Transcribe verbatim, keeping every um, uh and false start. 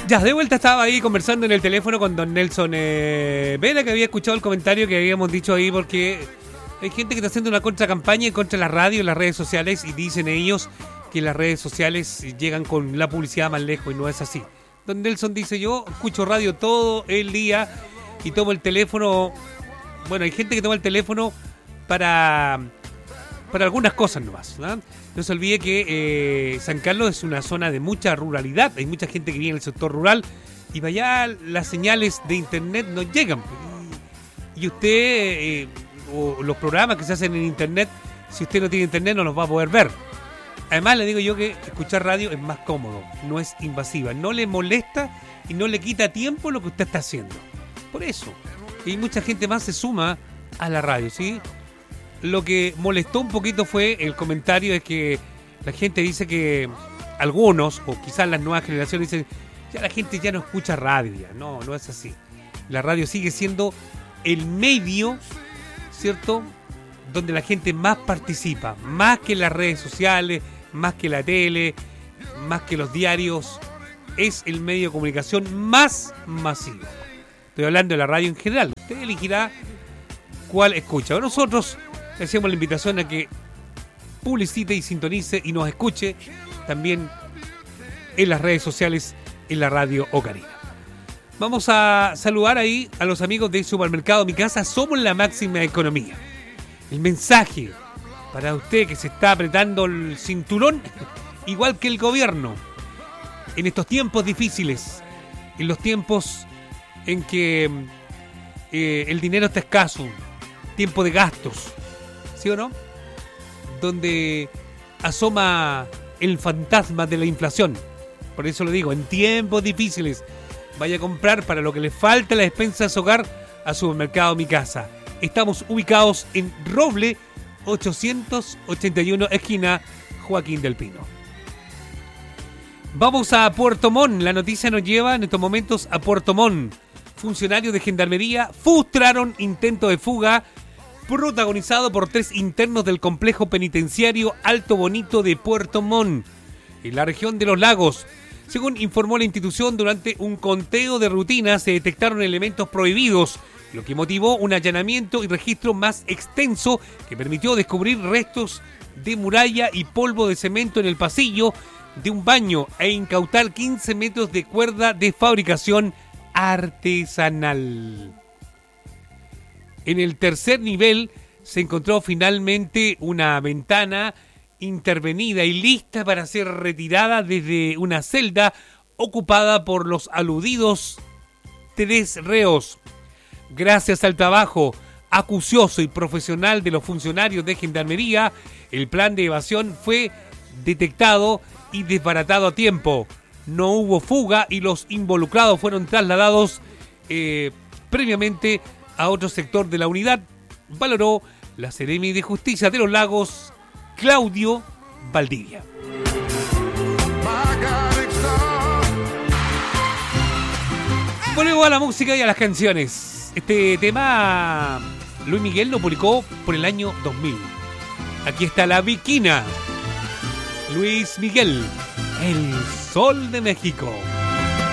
Ya, de vuelta estaba ahí conversando en el teléfono con don Nelson eh, Vera, que había escuchado el comentario que habíamos dicho ahí, porque hay gente que está haciendo una contracampaña en contra de la radio y las redes sociales, y dicen ellos que las redes sociales llegan con la publicidad más lejos, y no es así. Don Nelson dice: yo escucho radio todo el día y tomo el teléfono. Bueno, hay gente que toma el teléfono para, para algunas cosas nomás, ¿no? No se olvide que eh, San Carlos es una zona de mucha ruralidad. Hay mucha gente que vive en el sector rural y para allá las señales de internet no llegan. Y usted, eh, o los programas que se hacen en internet, si usted no tiene internet no los va a poder ver. Además, le digo yo que escuchar radio es más cómodo, no es invasiva, no le molesta y no le quita tiempo lo que usted está haciendo. Por eso, y mucha gente más se suma a la radio, ¿sí? Lo que molestó un poquito fue el comentario de que la gente dice que algunos, o quizás las nuevas generaciones, dicen: ya la gente ya no escucha radio. Ya. No, no es así. La radio sigue siendo el medio, ¿cierto?, donde la gente más participa, más que las redes sociales, más que la tele, más que los diarios. Es el medio de comunicación más masivo. Estoy hablando de la radio en general. Usted elegirá cuál escucha. Nosotros le hacemos la invitación a que publicite y sintonice y nos escuche también en las redes sociales, en la radio Ocarina. Vamos a saludar ahí a los amigos del supermercado Mi Casa. Somos la máxima economía. El mensaje para usted que se está apretando el cinturón, igual que el gobierno, en estos tiempos difíciles, en los tiempos en que eh, el dinero está escaso, tiempo de gastos, ¿sí o no? Donde asoma el fantasma de la inflación. Por eso lo digo, en tiempos difíciles, vaya a comprar para lo que le falta la despensa de su hogar a Supermercado Mi Casa. Estamos ubicados en Roble ochocientos ochenta y uno, esquina Joaquín del Pino. Vamos a Puerto Montt. La noticia nos lleva en estos momentos a Puerto Montt. Funcionarios de Gendarmería frustraron intento de fuga protagonizado por tres internos del complejo penitenciario Alto Bonito de Puerto Montt, en la región de Los Lagos. Según informó la institución, durante un conteo de rutina se detectaron elementos prohibidos, lo que motivó un allanamiento y registro más extenso que permitió descubrir restos de muralla y polvo de cemento en el pasillo de un baño e incautar quince metros de cuerda de fabricación artesanal. En el tercer nivel se encontró finalmente una ventana intervenida y lista para ser retirada desde una celda ocupada por los aludidos tres reos. Gracias al trabajo acucioso y profesional de los funcionarios de Gendarmería, el plan de evasión fue detectado y desbaratado a tiempo. No hubo fuga y los involucrados fueron trasladados eh, previamente a otro sector de la unidad, valoró la Seremi de Justicia de Los Lagos, Claudio Valdivia. Volvemos a la música y a las canciones. Este tema Luis Miguel lo publicó por el año dos mil. Aquí está La Bikina. Luis Miguel, el Sol de México.